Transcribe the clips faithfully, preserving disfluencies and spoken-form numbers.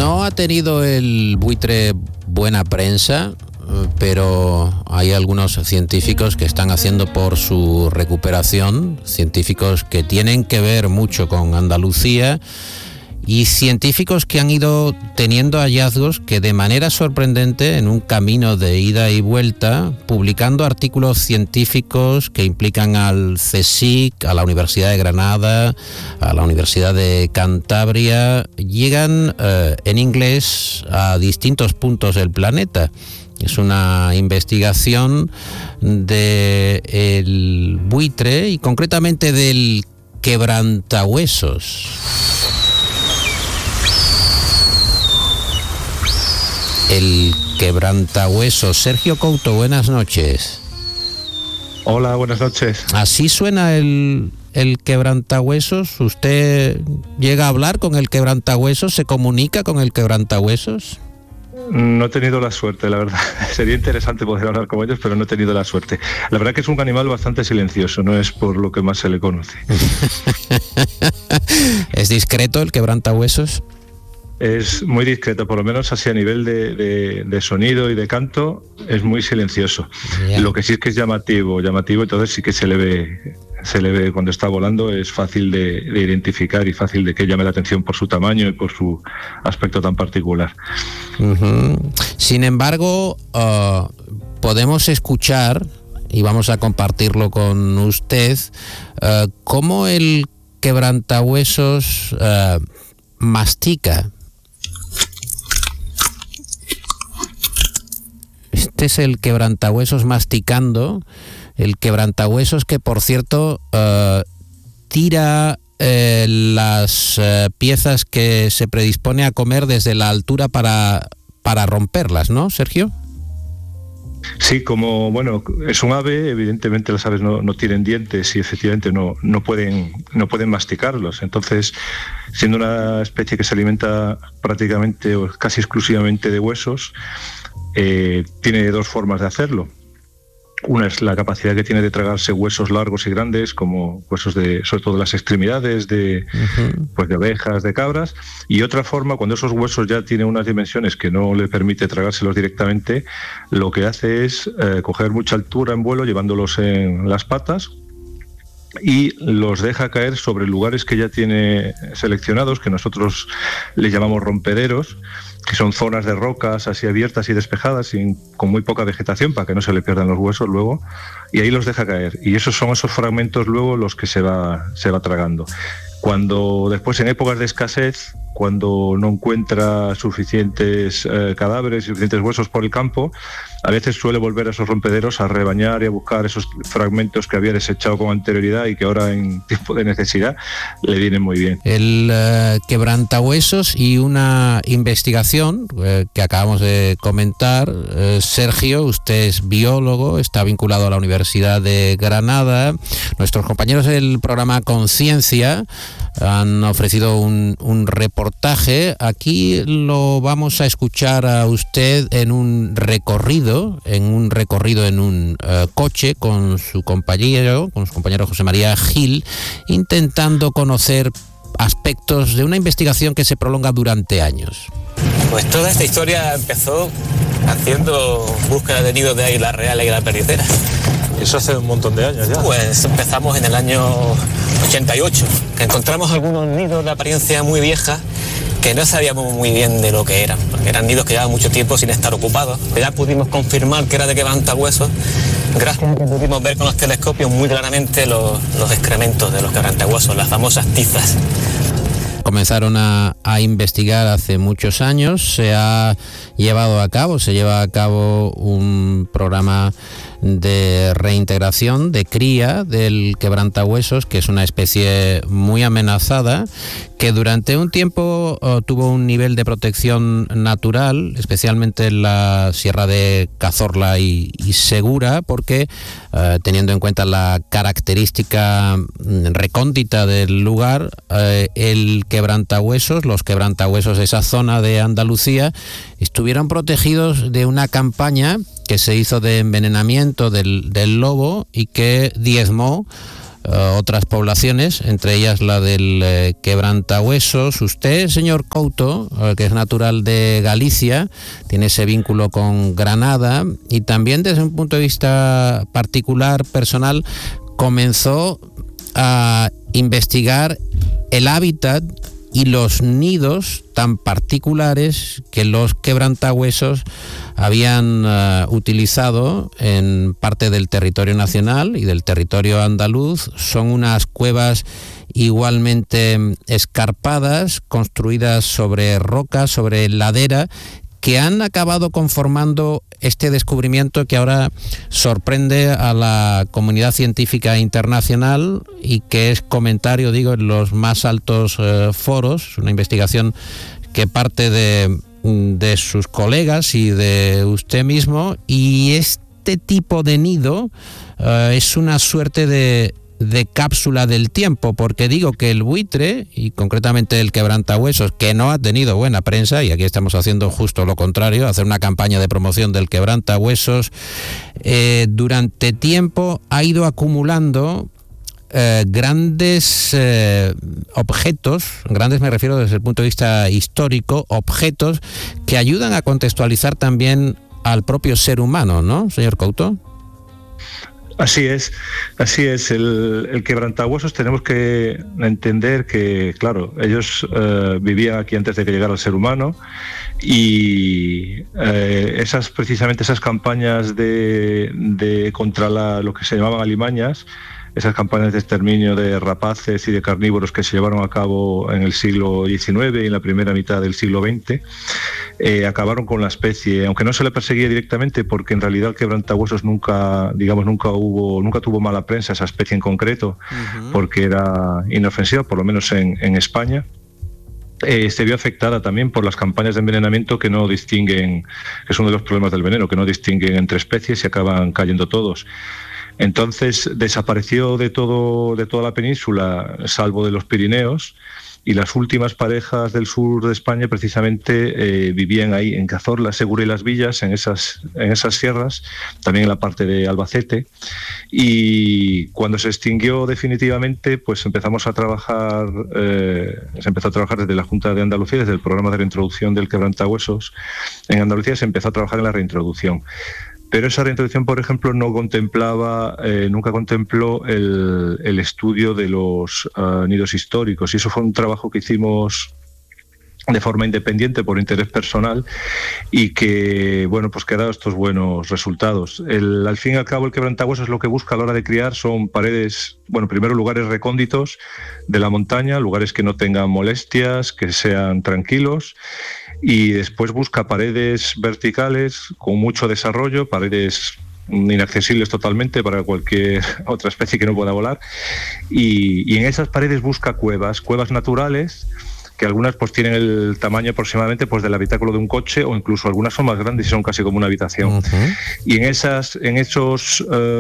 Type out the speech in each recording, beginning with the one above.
No ha tenido el buitre buena prensa, pero hay algunos científicos que están haciendo por su recuperación, científicos que tienen que ver mucho con Andalucía y científicos que han ido teniendo hallazgos que de manera sorprendente, en un camino de ida y vuelta, publicando artículos científicos que implican al CSIC, a la Universidad de Granada, a la Universidad de Cantabria, llegan eh, en inglés a distintos puntos del planeta. Es una investigación del buitre y concretamente del quebrantahuesos. El quebrantahuesos. Sergio Couto, buenas noches. Hola, buenas noches. ¿Así suena el, el quebrantahuesos? ¿Usted llega a hablar con el quebrantahuesos? ¿Se comunica con el quebrantahuesos? No he tenido la suerte, la verdad. Sería interesante poder hablar con ellos, pero no he tenido la suerte. La verdad que es un animal bastante silencioso, no es por lo que más se le conoce. ¿Es discreto el quebrantahuesos? Es muy discreto, por lo menos así a nivel de, de, de sonido y de canto, es muy silencioso. Yeah. Lo que sí es que es llamativo, llamativo, entonces sí que se le ve, se le ve cuando está volando, es fácil de, de identificar y fácil de que llame la atención por su tamaño y por su aspecto tan particular. Uh-huh. Sin embargo, uh, podemos escuchar, y vamos a compartirlo con usted, uh, cómo el quebrantahuesos uh, mastica. Este es el quebrantahuesos masticando, el quebrantahuesos que, por cierto, uh, tira eh, las uh, piezas que se predispone a comer desde la altura para, para romperlas, ¿no, Sergio? Sí, como, bueno, es un ave, evidentemente las aves no, no tienen dientes y efectivamente no, no, pueden, no pueden masticarlos. Entonces, siendo una especie que se alimenta prácticamente o casi exclusivamente de huesos, eh, tiene dos formas de hacerlo. Una es la capacidad que tiene de tragarse huesos largos y grandes, como huesos de, sobre todo de las extremidades de, uh-huh. pues de ovejas, de cabras, y otra forma, cuando esos huesos ya tienen unas dimensiones que no le permite tragárselos directamente, lo que hace es eh, coger mucha altura en vuelo, llevándolos en las patas, y los deja caer sobre lugares que ya tiene seleccionados, que nosotros les llamamos rompederos, que son zonas de rocas así abiertas y despejadas, sin, con muy poca vegetación para que no se le pierdan los huesos luego, y ahí los deja caer. Y esos son esos fragmentos luego los que se va, se va tragando. Cuando después, en épocas de escasez, cuando no encuentra suficientes eh, cadáveres, suficientes huesos por el campo, a veces suele volver a esos rompederos a rebañar y a buscar esos fragmentos que había desechado con anterioridad y que ahora en tiempo de necesidad le vienen muy bien. El uh, quebrantahuesos y una investigación eh, que acabamos de comentar. Eh, Sergio, usted es biólogo, está vinculado a la Universidad de Granada. Nuestros compañeros del programa Conciencia han ofrecido un, un reportaje. Aquí lo vamos a escuchar a usted en un recorrido, en un recorrido en un uh, coche con su compañero, con su compañero José María Gil, intentando conocer aspectos de una investigación que se prolonga durante años. Pues toda esta historia empezó haciendo búsqueda de nidos de águila real y águila perdicera. Eso hace un montón de años ya. Pues empezamos en el año ochenta y ocho, que encontramos algunos nidos de apariencia muy vieja que no sabíamos muy bien de lo que eran, porque eran nidos que llevaban mucho tiempo sin estar ocupados. Ya pudimos confirmar que era de quebrantahuesos, gracias a que pudimos ver con los telescopios muy claramente los, los excrementos de los quebrantahuesos, las famosas tizas. Comenzaron a, a investigar hace muchos años, se ha llevado a cabo, se lleva a cabo un programa de reintegración, de cría del quebrantahuesos, que es una especie muy amenazada, que durante un tiempo uh, tuvo un nivel de protección natural, especialmente en la Sierra de Cazorla y, y Segura, porque uh, teniendo en cuenta la característica recóndita del lugar, uh, el quebrantahuesos, los quebrantahuesos de esa zona de Andalucía, estuvieron protegidos de una campaña que se hizo de envenenamiento del, del lobo y que diezmó uh, otras poblaciones, entre ellas la del eh, quebrantahuesos. Usted, señor Couto, uh, que es natural de Galicia, tiene ese vínculo con Granada y también desde un punto de vista particular, personal, comenzó a investigar el hábitat y los nidos tan particulares que los quebrantahuesos habían uh, utilizado en parte del territorio nacional y del territorio andaluz. Son unas cuevas igualmente escarpadas, construidas sobre roca, sobre ladera, que han acabado conformando este descubrimiento que ahora sorprende a la comunidad científica internacional y que es comentario, digo, en los más altos eh, foros. Una investigación que parte de, de sus colegas y de usted mismo, y este tipo de nido eh, es una suerte de de cápsula del tiempo, porque digo que el buitre, y concretamente el quebrantahuesos, que no ha tenido buena prensa, y aquí estamos haciendo justo lo contrario, hacer una campaña de promoción del quebrantahuesos, eh, durante tiempo ha ido acumulando eh, grandes eh, objetos, grandes me refiero desde el punto de vista histórico, objetos que ayudan a contextualizar también al propio ser humano, ¿no, señor Couto? Así es, así es. El, el quebrantahuesos tenemos que entender que, claro, ellos eh, vivían aquí antes de que llegara el ser humano y eh, esas precisamente esas campañas de, de contra la, lo que se llamaban alimañas, esas campañas de exterminio de rapaces y de carnívoros que se llevaron a cabo en el siglo diecinueve y en la primera mitad del siglo veinte, eh, acabaron con la especie, aunque no se le perseguía directamente, porque en realidad el quebrantahuesos nunca, digamos, nunca hubo, nunca tuvo mala prensa esa especie en concreto, uh-huh. porque era inofensiva, por lo menos en, en España. Eh, se vio afectada también por las campañas de envenenamiento que no distinguen, que es uno de los problemas del veneno, que no distinguen entre especies y acaban cayendo todos. Entonces desapareció de todo de toda la península, salvo de los Pirineos, y las últimas parejas del sur de España precisamente eh, vivían ahí en Cazorla, Segura y Las Villas, en esas en esas sierras, también en la parte de Albacete. Y cuando se extinguió definitivamente, pues empezamos a trabajar, eh, se empezó a trabajar desde la Junta de Andalucía, desde el programa de reintroducción del quebrantahuesos en Andalucía, se empezó a trabajar en la reintroducción. Pero esa reintroducción, por ejemplo, no contemplaba, eh, nunca contempló el, el estudio de los uh, nidos históricos, y eso fue un trabajo que hicimos de forma independiente por interés personal y que, bueno, pues que ha dado estos buenos resultados. El, al fin y al cabo, el quebrantahuesos lo que busca a la hora de criar son paredes, bueno, primero lugares recónditos de la montaña, lugares que no tengan molestias, que sean tranquilos, y después busca paredes verticales con mucho desarrollo, paredes inaccesibles totalmente para cualquier otra especie que no pueda volar, y, y en esas paredes busca cuevas, cuevas naturales, que algunas pues tienen el tamaño aproximadamente pues del habitáculo de un coche, o incluso algunas son más grandes y son casi como una habitación. Uh-huh. Y en esas, en esos,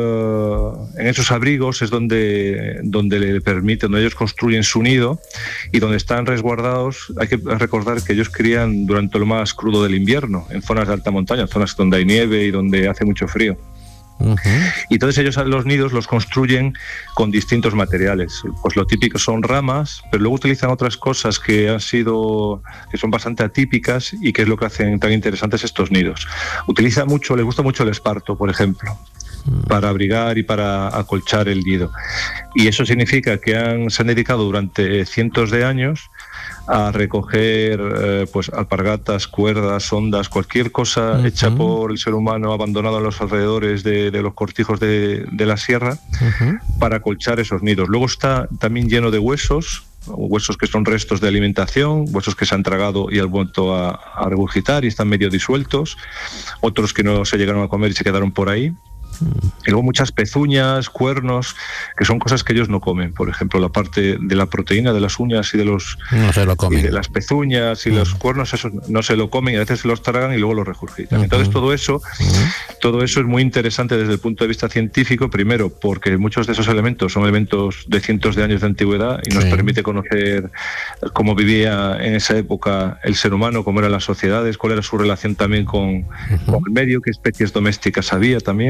uh, en esos abrigos es donde, donde le permiten, donde ellos construyen su nido y donde están resguardados. Hay que recordar que ellos crían durante lo más crudo del invierno, en zonas de alta montaña, zonas donde hay nieve y donde hace mucho frío. Uh-huh. Y entonces ellos los nidos los construyen con distintos materiales. Pues lo típico son ramas, pero luego utilizan otras cosas que han sido, que son bastante atípicas y que es lo que hacen tan interesantes estos nidos. Utiliza mucho, les gusta mucho el esparto, por ejemplo, para abrigar y para acolchar el nido. Y eso significa que han, se han dedicado durante cientos de años a recoger eh, pues alpargatas, cuerdas, ondas, cualquier cosa uh-huh. hecha por el ser humano abandonado en los alrededores de, de los cortijos de, de la sierra uh-huh. para acolchar esos nidos. Luego está también lleno de huesos, huesos que son restos de alimentación, huesos que se han tragado y han vuelto a, a regurgitar y están medio disueltos, otros que no se llegaron a comer y se quedaron por ahí. Y luego muchas pezuñas, cuernos, que son cosas que ellos no comen. Por ejemplo, la parte de la proteína de las uñas y de los no se lo comen. Y de las pezuñas y uh-huh. los cuernos, eso no se lo comen y a veces se los tragan y luego los regurgitan. Uh-huh. Entonces todo eso, uh-huh. todo eso es muy interesante desde el punto de vista científico, primero porque muchos de esos elementos son elementos de cientos de años de antigüedad y nos sí. permite conocer cómo vivía en esa época el ser humano, cómo eran las sociedades, cuál era su relación también con, uh-huh. con el medio, qué especies domésticas había también.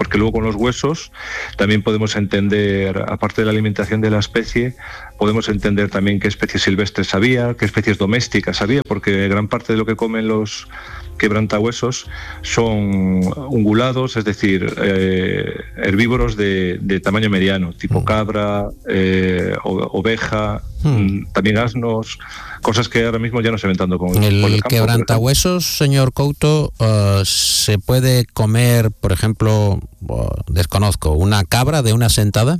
porque luego con los huesos también podemos entender, aparte de la alimentación de la especie, podemos entender también qué especies silvestres había, qué especies domésticas había, porque gran parte de lo que comen los quebrantahuesos son ungulados, es decir, eh, herbívoros de, de tamaño mediano, tipo cabra, eh, oveja, hmm. también asnos, cosas que ahora mismo ya no se ven tanto con el, el el quebrantahuesos, señor Couto, uh, ¿se puede comer, por ejemplo, uh, desconozco, una cabra de una sentada?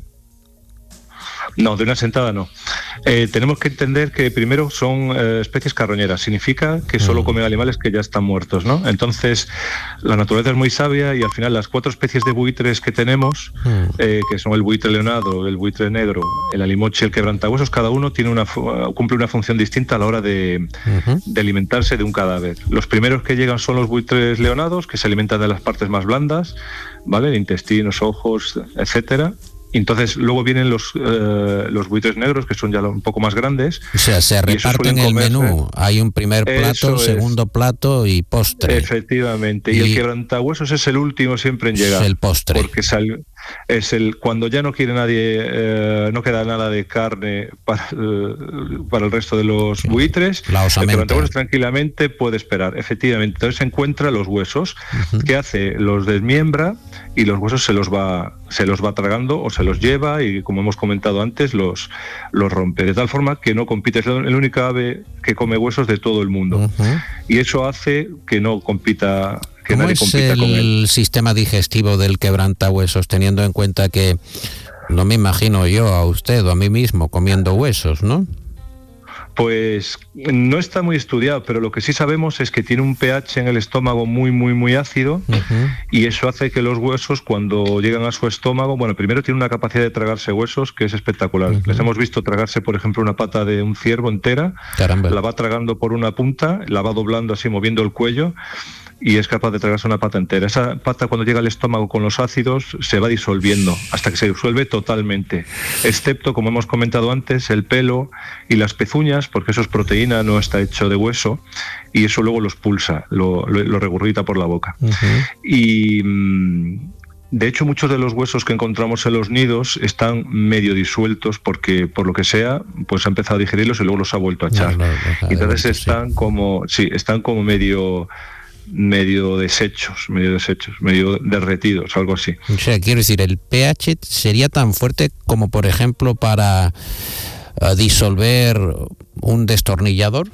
No, de una sentada no. Eh, tenemos que entender que primero son eh, especies carroñeras, significa que solo mm. comen animales que ya están muertos, ¿no? Entonces, la naturaleza es muy sabia y al final las cuatro especies de buitres que tenemos, mm. eh, que son el buitre leonado, el buitre negro, el alimoche y el quebrantahuesos, cada uno tiene una cumple una función distinta a la hora de, uh-huh. de alimentarse de un cadáver. Los primeros que llegan son los buitres leonados, que se alimentan de las partes más blandas, ¿vale? Intestinos, ojos, etcétera. Entonces luego vienen los eh, los buitres negros, que son ya un poco más grandes. O sea, se reparten el comerse. menú. Hay un primer plato, segundo plato y postre. Efectivamente. Y, y el quebrantahuesos es el último siempre en llegar. Es el postre. Porque sal, es el cuando ya no quiere nadie, eh, no queda nada de carne para, eh, para el resto de los sí. buitres. La osamenta. El quebrantahuesos tranquilamente puede esperar. Efectivamente. Entonces se encuentra los huesos. Uh-huh. ¿Qué hace? Los desmiembra y los huesos se los va se los va tragando o se los lleva y, como hemos comentado antes, los, los rompe. De tal forma que no compite. Es el único ave que come huesos de todo el mundo. Uh-huh. Y eso hace que no compita, que nadie compita con él. ¿Cómo es el sistema digestivo del quebrantahuesos, teniendo en cuenta que no me imagino yo a usted o a mí mismo comiendo huesos, ¿no? Pues no está muy estudiado, pero lo que sí sabemos es que tiene un pH en el estómago muy, muy, muy ácido, uh-huh. y eso hace que los huesos, cuando llegan a su estómago, bueno, primero tiene una capacidad de tragarse huesos que es espectacular. Uh-huh. Les hemos visto tragarse, por ejemplo, una pata de un ciervo entera. Caramba. La va tragando por una punta, la va doblando así, moviendo el cuello, y es capaz de tragarse una pata entera. Esa pata, cuando llega al estómago con los ácidos, se va disolviendo hasta que se disuelve totalmente, excepto, como hemos comentado antes, el pelo y las pezuñas, porque eso es proteína, no está hecho de hueso, y eso luego lo expulsa, lo, lo, lo regurgita por la boca. Uh-huh. Y de hecho, muchos de los huesos que encontramos en los nidos están medio disueltos porque, por lo que sea, pues ha empezado a digerirlos y luego los ha vuelto a echar. No, no, no, y entonces están sí. como, sí, están como medio medio deshechos, medio deshechos, medio derretidos, algo así. O sea, quiero decir, el pH sería tan fuerte como, por ejemplo, para uh, disolver un destornillador.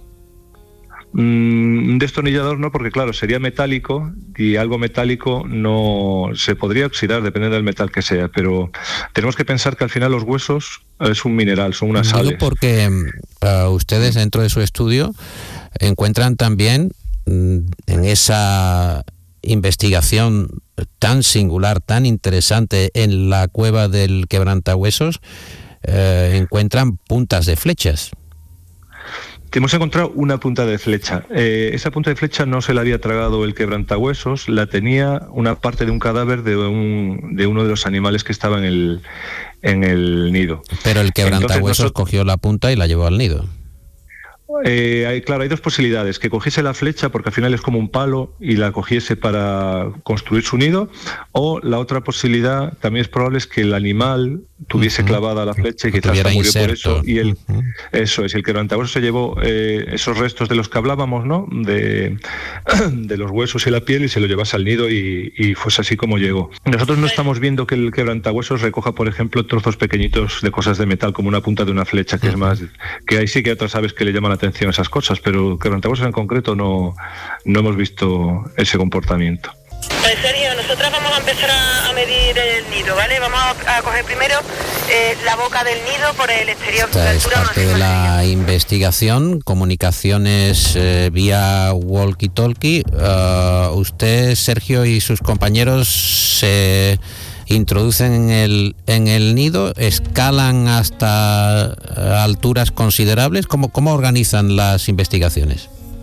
Mm, un destornillador no, porque claro, sería metálico y algo metálico no se podría oxidar, depende del metal que sea, pero tenemos que pensar que al final los huesos es un mineral, son unas sales. Digo porque uh, ustedes dentro de su estudio encuentran también en esa investigación tan singular, tan interesante en la cueva del quebrantahuesos, eh, encuentran puntas de flechas. Hemos encontrado una punta de flecha. Eh, esa punta de flecha no se la había tragado el quebrantahuesos, la tenía una parte de un cadáver de, un, de uno de los animales que estaba en el, en el nido. Pero el quebrantahuesos nosotros... cogió la punta y la llevó al nido. Eh, hay, claro, hay dos posibilidades: que cogiese la flecha, porque al final es como un palo, y la cogiese para construir su nido, o la otra posibilidad, también es probable, es que el animal tuviese uh-huh. clavada la flecha y quizás murió inserto. por eso, y el, uh-huh. eso es, el quebrantahuesos se llevó eh, esos restos de los que hablábamos, ¿no? De, de los huesos y la piel, y se lo llevase al nido y, y fuese así como llegó. Nosotros no estamos viendo que el quebrantahuesos recoja, por ejemplo, trozos pequeñitos de cosas de metal, como una punta de una flecha, que uh-huh. es más, que ahí sí que otras aves que le llaman la atención a esas cosas, pero quebrantahuesos en concreto no, no hemos visto ese comportamiento. Pues Sergio, nosotros vamos a empezar a, a medir el nido, ¿vale? Vamos a, a coger primero eh, la boca del nido por el exterior. Esta es parte de la investigación, comunicaciones eh, vía walkie-talkie. Uh, usted, Sergio, y sus compañeros se introducen en el, en el nido, escalan hasta alturas considerables. ¿Cómo, cómo organizan las investigaciones?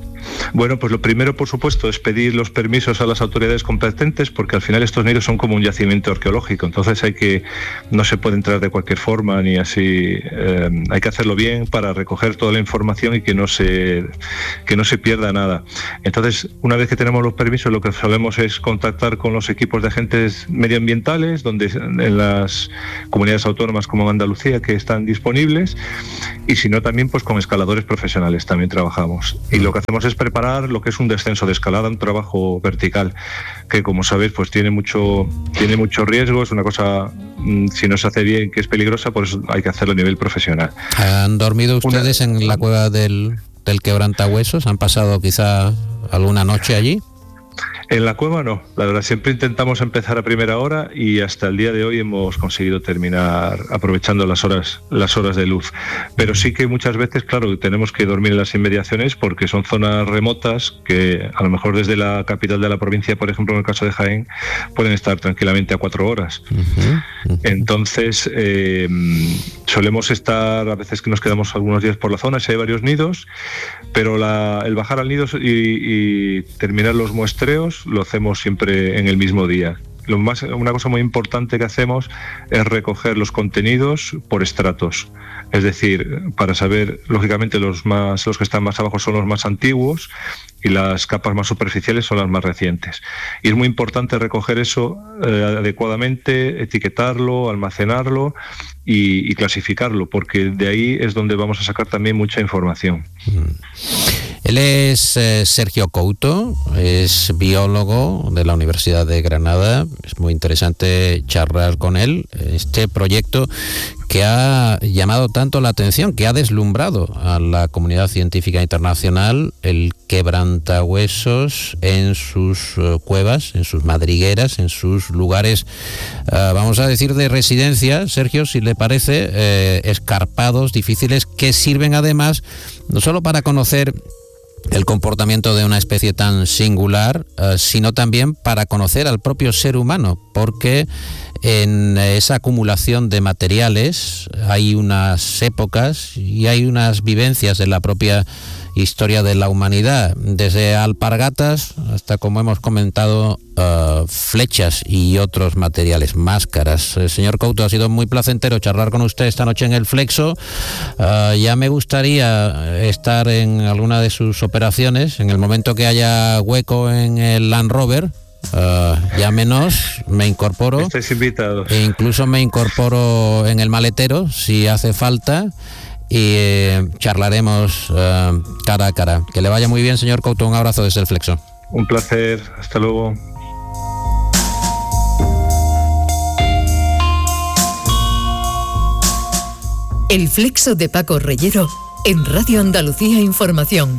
Bueno, pues lo primero, por supuesto, es pedir los permisos a las autoridades competentes, porque al final estos nidos son como un yacimiento arqueológico, entonces hay que, no se puede entrar de cualquier forma ni así, eh, hay que hacerlo bien para recoger toda la información y que no se que no se pierda nada. Entonces, una vez que tenemos los permisos, lo que solemos es contactar con los equipos de agentes medioambientales, donde en las comunidades autónomas como en Andalucía que están disponibles, y si no también pues con escaladores profesionales también trabajamos. Y lo que hacemos es preparar lo que es un descenso de escalada, un trabajo vertical, que como sabéis pues tiene mucho tiene mucho riesgo, es una cosa, si no se hace bien, que es peligrosa, por eso hay que hacerlo a nivel profesional. ¿Han dormido ustedes una... en la cueva del, del Quebrantahuesos? ¿Han pasado quizá alguna noche allí? En la cueva no, la verdad, siempre intentamos empezar a primera hora y hasta el día de hoy hemos conseguido terminar aprovechando las horas las horas de luz. Pero sí que muchas veces, claro, tenemos que dormir en las inmediaciones porque son zonas remotas que a lo mejor desde la capital de la provincia, por ejemplo, en el caso de Jaén, pueden estar tranquilamente a cuatro horas. Uh-huh, uh-huh. Entonces, eh, solemos estar, a veces que nos quedamos algunos días por la zona, si hay varios nidos, pero la, el bajar al nido y, y terminar los muestreos lo hacemos siempre en el mismo día. Lo más, una cosa muy importante que hacemos es recoger los contenidos por estratos, es decir, para saber, lógicamente los más los que están más abajo son los más antiguos y las capas más superficiales son las más recientes. Y es muy importante recoger eso eh, adecuadamente, etiquetarlo, almacenarlo y, y clasificarlo, porque de ahí es donde vamos a sacar también mucha información. Mm. Él es eh, Sergio Couto, es biólogo de la Universidad de Granada. Es muy interesante charlar con él. Este proyecto que ha llamado tanto la atención, que ha deslumbrado a la comunidad científica internacional, el quebrantahuesos en sus uh, cuevas, en sus madrigueras, en sus lugares, uh, vamos a decir, de residencia, Sergio, si le parece, eh, escarpados, difíciles, que sirven además no solo para conocer el comportamiento de una especie tan singular, uh, sino también para conocer al propio ser humano, porque en esa acumulación de materiales hay unas épocas y hay unas vivencias de la propia historia de la humanidad, desde alpargatas hasta, como hemos comentado, uh, flechas y otros materiales, máscaras. Eh, señor Couto, ha sido muy placentero charlar con usted esta noche en El Flexo. Uh, ya me gustaría estar en alguna de sus operaciones, en el momento que haya hueco en el Land Rover. Uh, llámenos, me incorporo. Estáis invitados. E incluso me incorporo en el maletero si hace falta y eh, charlaremos uh, cara a cara. Que le vaya muy bien, señor Couto. Un abrazo desde El Flexo. Un placer. Hasta luego. El Flexo de Paco Reyero en Radio Andalucía Información.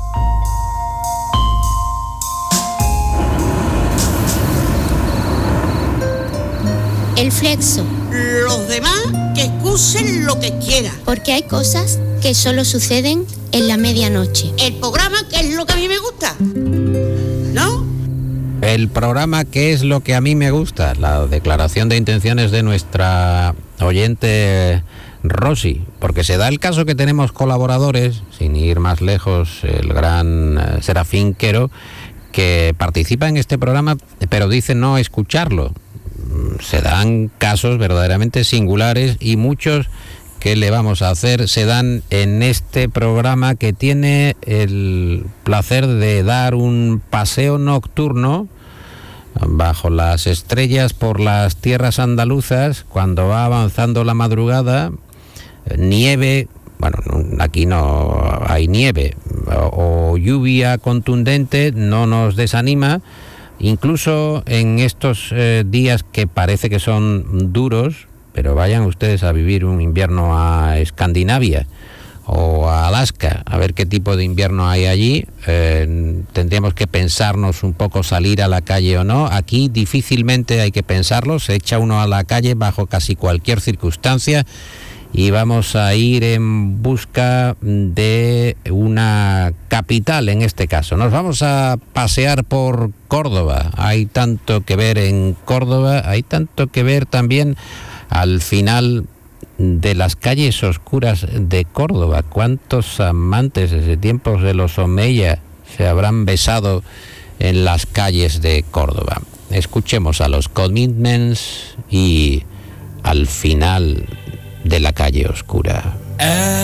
El Flexo. Los demás que excusen lo que quieran. Porque hay cosas que solo suceden en la medianoche. El programa que es lo que a mí me gusta, ¿no? El programa que es lo que a mí me gusta. La declaración de intenciones de nuestra oyente Rosy, porque se da el caso que tenemos colaboradores, sin ir más lejos, el gran uh, Serafín Quero, que participa en este programa, pero dice no escucharlo. Se dan casos verdaderamente singulares y muchos que le vamos a hacer se dan en este programa, que tiene el placer de dar un paseo nocturno bajo las estrellas por las tierras andaluzas cuando va avanzando la madrugada. Nieve, bueno, aquí no hay nieve, o, o lluvia contundente no nos desanima. Incluso en estos eh, días que parece que son duros, pero vayan ustedes a vivir un invierno a Escandinavia o a Alaska, a ver qué tipo de invierno hay allí. Eh, tendríamos que pensarnos un poco salir a la calle o no. Aquí difícilmente hay que pensarlo, se echa uno a la calle bajo casi cualquier circunstancia. Y vamos a ir en busca de una capital, en este caso. Nos vamos a pasear por Córdoba. Hay tanto que ver en Córdoba, hay tanto que ver también al final de las calles oscuras de Córdoba. ¿Cuántos amantes desde tiempos de los Omeya se habrán besado en las calles de Córdoba. Escuchemos a los Commitments y Al final de la calle oscura.